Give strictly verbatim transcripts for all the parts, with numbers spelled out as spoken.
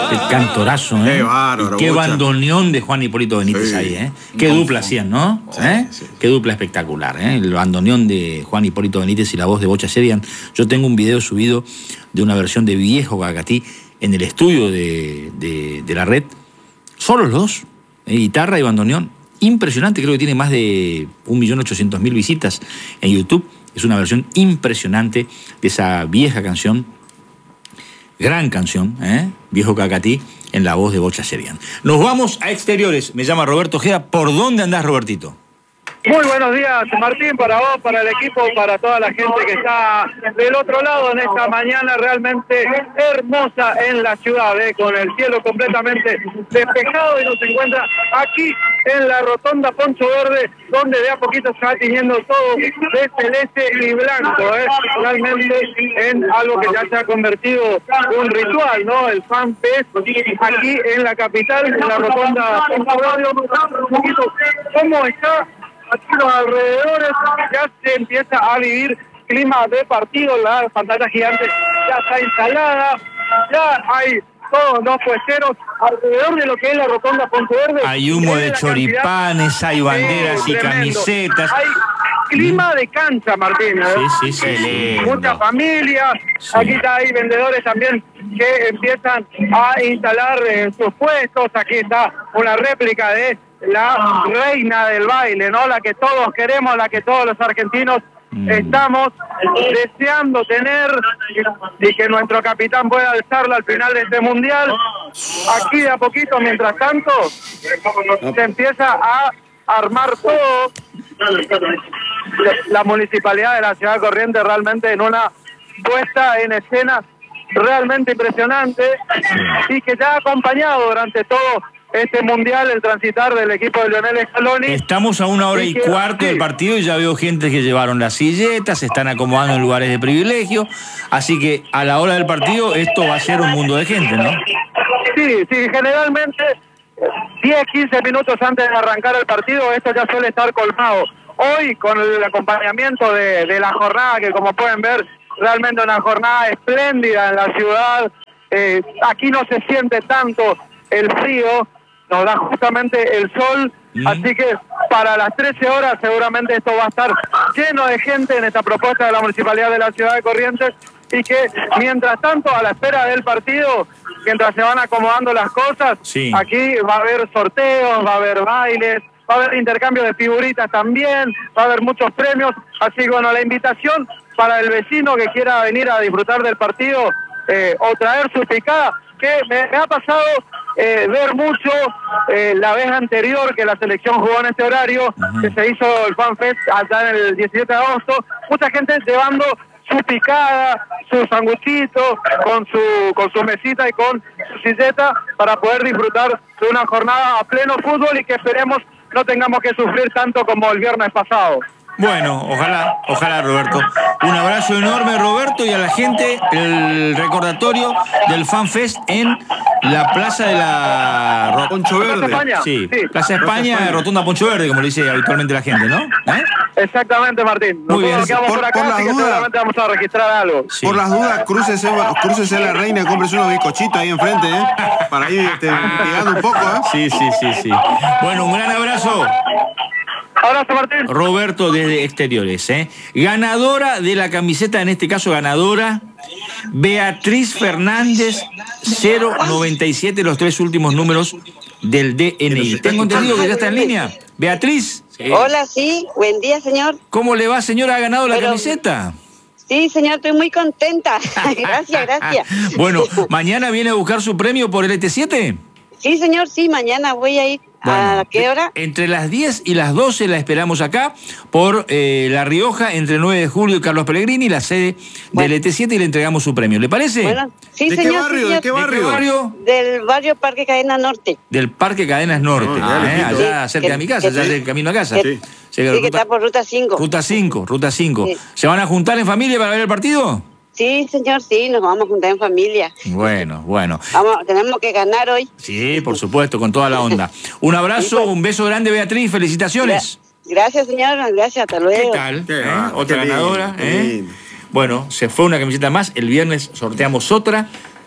Qué cantorazo, ¿eh? Qué bárbaro. Qué Bocha. bandoneón de Juan Hipólito Benítez Sí. ahí, ¿eh? Qué dupla hacían, ¿no? Sí, ¿Eh? sí. Qué dupla espectacular, ¿eh? El bandoneón de Juan Hipólito Benítez y la voz de Bocha Sheridan. Yo tengo un video subido de una versión de Viejo Cacatí en el estudio de, de, de la red. Solo los dos, ¿eh? Guitarra y bandoneón. Impresionante, creo que tiene más de un millón ochocientos mil visitas en YouTube. Es una versión impresionante de esa vieja canción. Gran canción, ¿eh? Viejo Cacatí, en la voz de Bocha Sheridan. Nos vamos a exteriores. Me llama Roberto Ojeda. ¿Por dónde andás, Robertito? Muy buenos días, Martín, para vos, para el equipo, para toda la gente que está del otro lado en esta mañana realmente hermosa en la ciudad, ¿eh? Con el cielo completamente despejado, y nos encuentra aquí en la rotonda Poncho Verde, donde de a poquito se va tiñendo todo de celeste y blanco, ¿eh? Realmente en algo que ya se ha convertido en un ritual, ¿no? El Fan Fest aquí en la capital, en la rotonda Poncho Verde. Un poquito cómo está aquí los alrededores, ya se empieza a vivir clima de partido, la pantalla gigante ya está instalada, ya hay todos los puesteros alrededor de lo que es la rotonda Ponce Verde. Hay humo de choripanes, hay banderas y camisetas. Hay clima de cancha, Martín, ¿eh? Sí, sí, sí. Muchas familias, Sí. aquí ya hay vendedores también que empiezan a instalar eh, sus puestos. Aquí está una réplica de la reina del baile, ¿no? La que todos queremos, la que todos los argentinos mm. estamos deseando tener, y que nuestro capitán pueda alzarla al final de este mundial. Aquí de a poquito, mientras tanto, se empieza a armar todo. La municipalidad de la ciudad de Corrientes realmente en una puesta en escena realmente impresionante, y que ya ha acompañado durante todo este mundial el transitar del equipo de Lionel Scaloni. Estamos a una hora y, y que, cuarto sí. del partido y ya veo gente que llevaron las silletas, se están acomodando en lugares de privilegio, así que a la hora del partido esto va a ser un mundo de gente, ¿no? Sí, sí, generalmente diez, quince minutos antes de arrancar el partido esto ya suele estar colmado. Hoy, con el acompañamiento de, de la jornada, que como pueden ver, realmente una jornada espléndida en la ciudad, eh, aquí no se siente tanto el frío, nos da justamente el sol, mm. así que para las trece horas seguramente esto va a estar lleno de gente en esta propuesta de la Municipalidad de la Ciudad de Corrientes, y que mientras tanto, a la espera del partido, mientras se van acomodando las cosas, sí. aquí va a haber sorteos, va a haber bailes, va a haber intercambio de figuritas también, va a haber muchos premios, así que bueno, la invitación para el vecino que quiera venir a disfrutar del partido eh, o traer su picada, que me, me ha pasado eh, ver mucho eh, la vez anterior que la selección jugó en este horario, uh-huh. que se hizo el Fan Fest allá en el diecisiete de agosto, mucha gente llevando su picada, su sanguchito, con su con su mesita y con su silleta, para poder disfrutar de una jornada a pleno fútbol, y que esperemos no tengamos que sufrir tanto como el viernes pasado. Bueno, ojalá, ojalá, Roberto. Un abrazo enorme, Roberto, y a la gente el recordatorio del Fan Fest en la Plaza de la... Poncho Verde. Plaza España. Sí, sí. Plaza España, España, Rotonda Poncho Verde, como le dice habitualmente la gente, ¿no? ¿Eh? Exactamente, Martín. Muy bien. Nos quedamos por, por acá, por así que seguramente vamos a registrar algo. Sí. Por las dudas, crúcese, crúcese la reina y cómprese unos bizcochitos ahí enfrente, ¿eh? Para ir este, investigando un poco, ¿eh? Sí, sí, sí, sí. Bueno, un gran abrazo. Abrazo, Martín. Roberto desde Exteriores, ¿eh? Ganadora de la camiseta, en este caso ganadora, Beatriz Fernández, cero noventa y siete, los tres últimos números del D N I. Tengo entendido que ya está en línea. Beatriz. Sí. Hola, sí. Buen día, señor. ¿Cómo le va, señora? ¿Ha ganado la Pero, camiseta? Sí, señor, estoy muy contenta. Gracias, gracias. Bueno, ¿mañana viene a buscar su premio por el E T siete? Sí, señor, sí, mañana voy a ir. Bueno, ¿a qué hora? Entre las diez y las doce la esperamos acá por eh, La Rioja, entre nueve de julio y Carlos Pellegrini, la sede bueno. del E T siete, y le entregamos su premio. ¿Le parece? Bueno, sí, ¿De señor. Qué barrio, sí, ¿De qué barrio? ¿De qué barrio? Del barrio Parque Cadena Norte. Del Parque Cadenas Norte, no, ¿eh? allá sí, cerca que, de mi casa, que, allá sí. del camino a casa. Que, sí, sí que ruta, está por ruta cinco. Ruta cinco, ruta cinco. Sí. ¿Se van a juntar en familia para ver el partido? Sí, señor, sí, nos vamos a juntar en familia. Bueno, bueno. Vamos, tenemos que ganar hoy. Sí, por supuesto, con toda la onda. Un abrazo, sí, pues. Un beso grande, Beatriz, felicitaciones. Gracias, señor, gracias, hasta luego. ¿Qué tal? Qué ¿Eh? va, Otra qué ganadora. lindo, ¿eh? Bueno, se fue una camiseta más, el viernes sorteamos otra.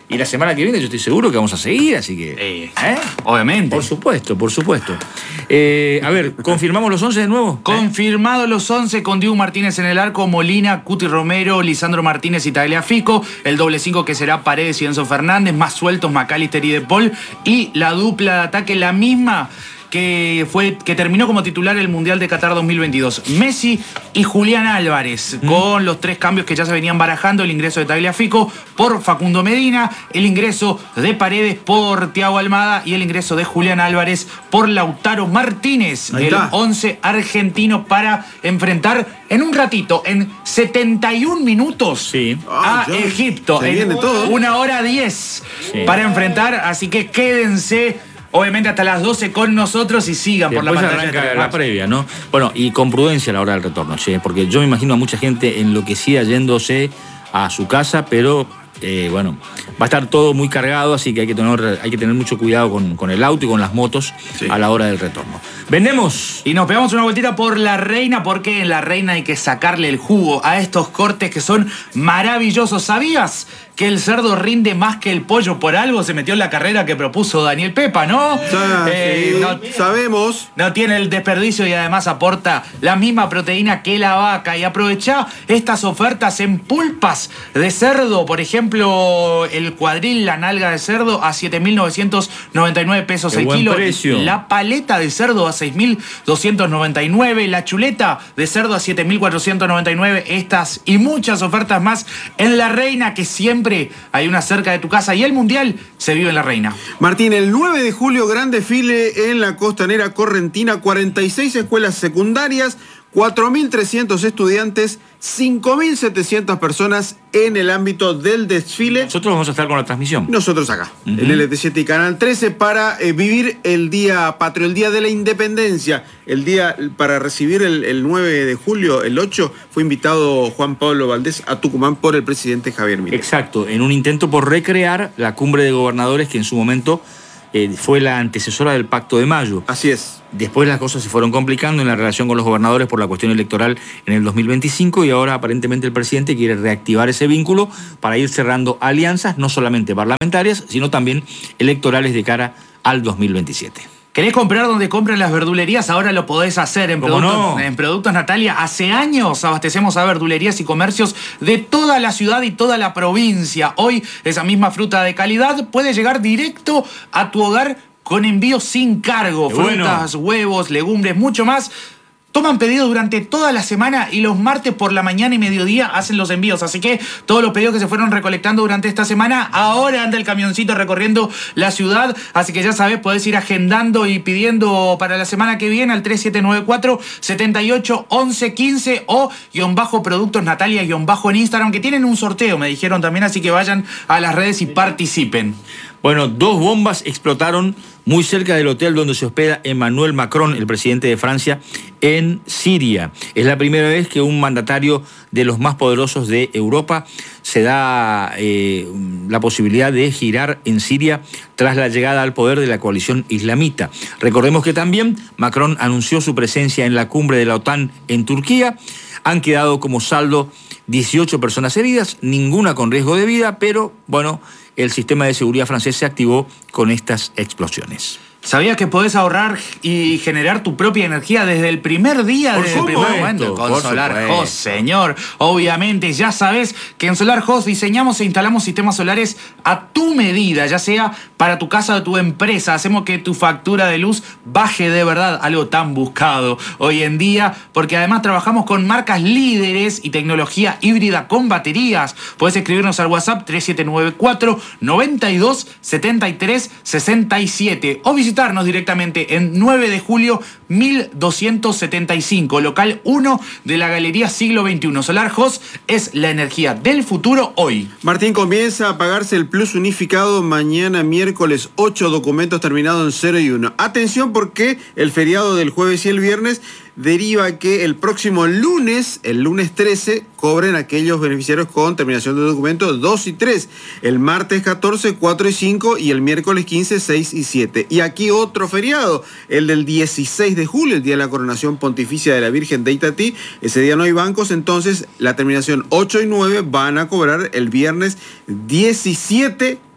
Y la semana que viene yo estoy seguro que vamos a seguir, así que... Eh, ¿eh? Obviamente. Por supuesto, por supuesto. Eh, a ver, ¿confirmamos los once de nuevo? Confirmado los once con Dibu Martínez en el arco, Molina, Cuti Romero, Lisandro Martínez y Tagliafico, el doble cinco que será Paredes y Enzo Fernández, más sueltos McAllister y De Paul, y la dupla de ataque la misma que fue que terminó como titular el Mundial de Qatar dos mil veintidós. Messi y Julián Álvarez, mm. con los tres cambios que ya se venían barajando, el ingreso de Tagliafico por Facundo Medina, el ingreso de Paredes por Thiago Almada y el ingreso de Julián Álvarez por Lautaro Martínez, el once argentino para enfrentar en un ratito, en setenta y un minutos, sí. a oh, Egipto. Se viene en todo. una hora diez sí. para enfrentar, así que quédense obviamente hasta las doce con nosotros y sigan Después por la pantalla. Arranca de la previa, ¿no? Bueno, y con prudencia a la hora del retorno, ¿sí? Porque yo me imagino a mucha gente enloquecida yéndose a su casa, pero eh, bueno, va a estar todo muy cargado, así que hay que tener, hay que tener mucho cuidado con, con el auto y con las motos, sí, a la hora del retorno. ¡Vendemos! Y nos pegamos una vueltita por La Reina, porque en La Reina hay que sacarle el jugo a estos cortes que son maravillosos. ¿Sabías que el cerdo rinde más que el pollo? Por algo se metió en la carrera que propuso Daniel Pepa, ¿no? Ya, eh, sí, no sabemos. No tiene el desperdicio y además aporta la misma proteína que la vaca. Y aprovecha estas ofertas en pulpas de cerdo. Por ejemplo, el cuadril, la nalga de cerdo a siete mil novecientos noventa y nueve pesos el kilo. Precio. La paleta de cerdo a seis mil doscientos noventa y nueve. La chuleta de cerdo a siete mil cuatrocientos noventa y nueve. Estas y muchas ofertas más en La Reina, que siempre hay una cerca de tu casa, y el Mundial se vive en La Reina. Martín, el nueve de julio, gran desfile en la costanera correntina, cuarenta y seis escuelas secundarias, cuatro mil trescientos estudiantes, cinco mil setecientas personas en el ámbito del desfile. Nosotros vamos a estar con la transmisión. Nosotros acá, uh-huh. en L T siete y Canal trece, para eh, vivir el Día Patrio, el Día de la Independencia. El día para recibir el, el nueve de julio, el ocho, fue invitado Juan Pablo Valdés a Tucumán por el presidente Javier Milei. Exacto, en un intento por recrear la cumbre de gobernadores que en su momento eh, fue la antecesora del Pacto de Mayo. Así es. Después las cosas se fueron complicando en la relación con los gobernadores por la cuestión electoral en el dos mil veinticinco, y ahora aparentemente el presidente quiere reactivar ese vínculo para ir cerrando alianzas, no solamente parlamentarias, sino también electorales de cara al dos mil veintisiete. ¿Querés comprar donde compran las verdulerías? Ahora lo podés hacer en ¿Cómo productos, no? en Productos Natalia. Hace años abastecemos a verdulerías y comercios de toda la ciudad y toda la provincia. Hoy esa misma fruta de calidad puede llegar directo a tu hogar con envío sin cargo. Qué Frutas, bueno. huevos, legumbres, mucho más. Toman pedidos durante toda la semana y los martes por la mañana y mediodía hacen los envíos. Así que todos los pedidos que se fueron recolectando durante esta semana, ahora anda el camioncito recorriendo la ciudad. Así que ya sabes, podés ir agendando y pidiendo para la semana que viene al tres siete nueve cuatro, siete ocho, once, quince o guión bajo Productos Natalia guión bajo en Instagram, que tienen un sorteo, me dijeron también. Así que vayan a las redes y participen. Bueno, dos bombas explotaron muy cerca del hotel donde se hospeda Emmanuel Macron, el presidente de Francia, en Siria. Es la primera vez que un mandatario de los más poderosos de Europa se da eh, la posibilidad de girar en Siria tras la llegada al poder de la coalición islamita. Recordemos que también Macron anunció su presencia en la cumbre de la OTAN en Turquía. Han quedado como saldo dieciocho personas heridas, ninguna con riesgo de vida, pero bueno, el sistema de seguridad francés se activó con estas explosiones. ¿Sabías que podés ahorrar y generar tu propia energía desde el primer día, Por desde el supuesto, primer momento? Con por Solar supuesto. Host, señor. Obviamente, ya sabes que en Solar Host diseñamos e instalamos sistemas solares a tu medida, ya sea para tu casa o tu empresa. Hacemos que tu factura de luz baje de verdad, algo tan buscado hoy en día, porque además trabajamos con marcas líderes y tecnología híbrida con baterías. Podés escribirnos al WhatsApp tres siete nueve cuatro, noventa y dos, setenta y tres, sesenta y siete o visitar visitarnos directamente en nueve de julio mil doscientos setenta y cinco, local uno de la Galería Siglo veintiuno. Solar Host es la energía del futuro hoy. Martín, comienza a pagarse el plus unificado mañana miércoles, ocho documentos terminados en cero y uno. Atención, porque el feriado del jueves y el viernes deriva que el próximo lunes, el lunes trece, cobren aquellos beneficiarios con terminación de documentos dos y tres. El martes catorce, cuatro y cinco y el miércoles quince, seis y siete. Y aquí otro feriado, el del dieciséis de julio, el día de la coronación pontificia de la Virgen de Itatí. Ese día no hay bancos, entonces la terminación ocho y nueve van a cobrar el viernes diecisiete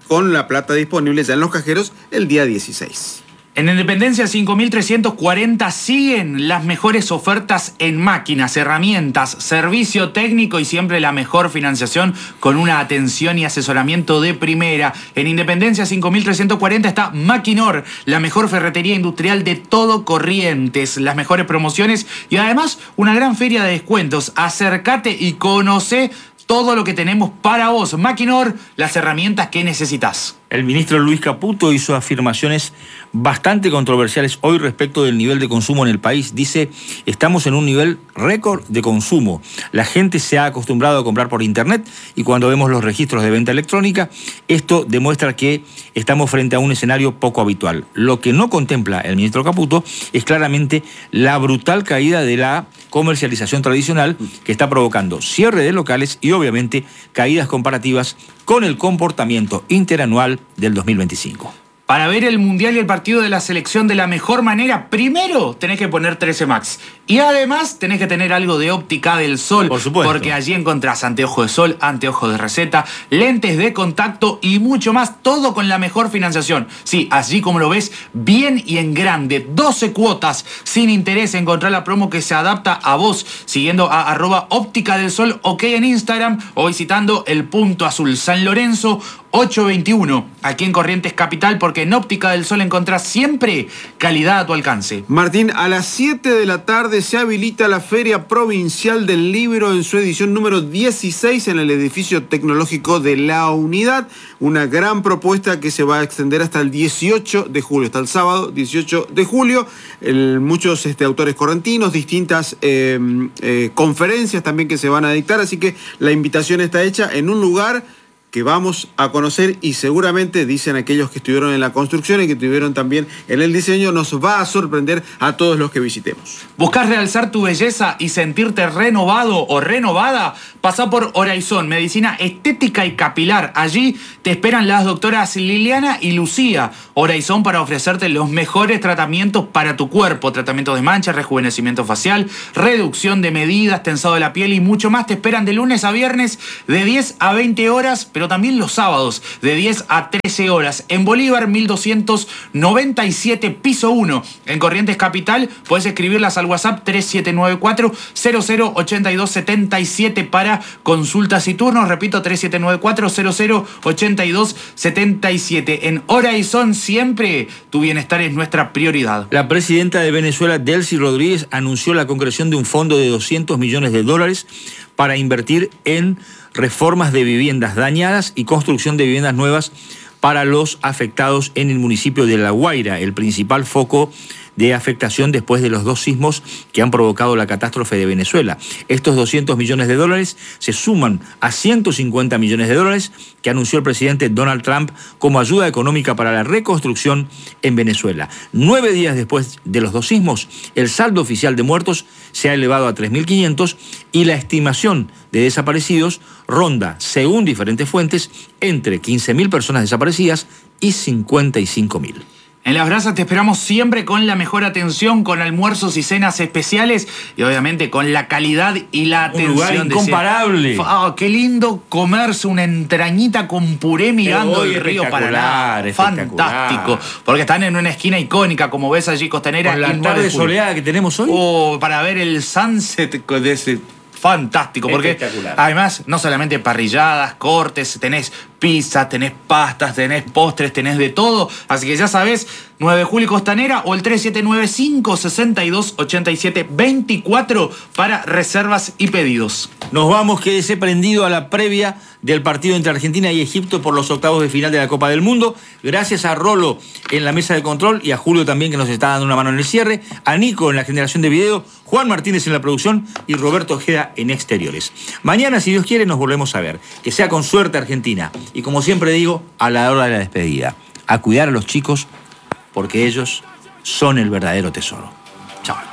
con la plata disponible ya en los cajeros el día dieciséis. En Independencia cinco mil trescientos cuarenta siguen las mejores ofertas en máquinas, herramientas, servicio técnico y siempre la mejor financiación con una atención y asesoramiento de primera. En Independencia cinco mil trescientos cuarenta está Maquinor, la mejor ferretería industrial de todo Corrientes, las mejores promociones y además una gran feria de descuentos. Acércate y conoce todo lo que tenemos para vos. Maquinor, las herramientas que necesitas. El ministro Luis Caputo hizo afirmaciones bastante controversiales hoy respecto del nivel de consumo en el país. Dice, estamos en un nivel récord de consumo. La gente se ha acostumbrado a comprar por internet y cuando vemos los registros de venta electrónica, esto demuestra que estamos frente a un escenario poco habitual. Lo que no contempla el ministro Caputo es claramente la brutal caída de la comercialización tradicional que está provocando cierre de locales y obviamente caídas comparativas con el comportamiento interanual del dos mil veinticinco. Para ver el Mundial y el partido de la selección de la mejor manera, primero tenés que poner trece Max. Y además tenés que tener algo de óptica del sol. Por supuesto. Porque allí encontrás anteojos de sol, anteojos de receta, lentes de contacto y mucho más. Todo con la mejor financiación. Sí, allí como lo ves, bien y en grande. doce cuotas sin interés. Encontrar la promo que se adapta a vos. Siguiendo a arroba óptica del sol, ok en Instagram. O visitando el Punto Azul San Lorenzo ochocientos veintiuno. Aquí en Corrientes Capital, porque en Óptica del Sol encontrás siempre calidad a tu alcance. Martín, a las siete de la tarde se habilita la Feria Provincial del Libro en su edición número dieciséis en el edificio tecnológico de La Unidad. Una gran propuesta que se va a extender hasta el dieciocho de julio, hasta el sábado dieciocho de julio. El, muchos este, autores correntinos, distintas eh, eh, conferencias también que se van a dictar, así que la invitación está hecha en un lugar que vamos a conocer y seguramente, dicen aquellos que estuvieron en la construcción y que estuvieron también en el diseño, nos va a sorprender a todos los que visitemos. ¿Buscás realzar tu belleza y sentirte renovado o renovada? Pasá por Horizon, medicina estética y capilar. Allí te esperan las doctoras Liliana y Lucía. Horizon para ofrecerte los mejores tratamientos para tu cuerpo. Tratamientos de manchas, rejuvenecimiento facial, reducción de medidas, tensado de la piel y mucho más. Te esperan de lunes a viernes de diez a veinte horas, pero también los sábados de diez a trece horas. En Bolívar mil doscientos noventa y siete, piso uno. En Corrientes Capital puedes escribirlas al WhatsApp tres siete nueve cuatro cero cero ocho dos siete siete para consultas y turnos. Repito, tres siete nueve cuatro cero cero ocho dos siete siete. En Horizon siempre tu bienestar es nuestra prioridad. La presidenta de Venezuela, Delcy Rodríguez, anunció la concreción de un fondo de doscientos millones de dólares para invertir en reformas de viviendas dañadas y construcción de viviendas nuevas para los afectados en el municipio de La Guaira, el principal foco de afectación después de los dos sismos que han provocado la catástrofe de Venezuela. Estos doscientos millones de dólares se suman a ciento cincuenta millones de dólares que anunció el presidente Donald Trump como ayuda económica para la reconstrucción en Venezuela. Nueve días después de los dos sismos, el saldo oficial de muertos se ha elevado a tres mil quinientos y la estimación de desaparecidos ronda, según diferentes fuentes, entre quince mil personas desaparecidas y cincuenta y cinco mil. En Las Brasas te esperamos siempre con la mejor atención, con almuerzos y cenas especiales y obviamente con la calidad y la atención. Un lugar incomparable. Oh, qué lindo comerse una entrañita con puré mirando el río Paraná. Fantástico. Porque están en una esquina icónica, como ves allí, Costanera. Con la tarde soleada que tenemos hoy. Oh, para ver el sunset de ese... Fantástico, porque además no solamente parrilladas, cortes, tenés pizza, tenés pastas, tenés postres, tenés de todo. Así que ya sabés, nueve de julio Costanera o el tres siete nueve cinco seis dos ocho siete dos cuatro para reservas y pedidos. Nos vamos, quédese prendido a la previa del partido entre Argentina y Egipto por los octavos de final de la Copa del Mundo. Gracias a Rolo en la mesa de control y a Julio también que nos está dando una mano en el cierre, a Nico en la generación de video, Juan Martínez en la producción y Roberto Ojeda en exteriores. Mañana, si Dios quiere, nos volvemos a ver. Que sea con suerte Argentina. Y como siempre digo, a la hora de la despedida, a cuidar a los chicos porque ellos son el verdadero tesoro. Chao.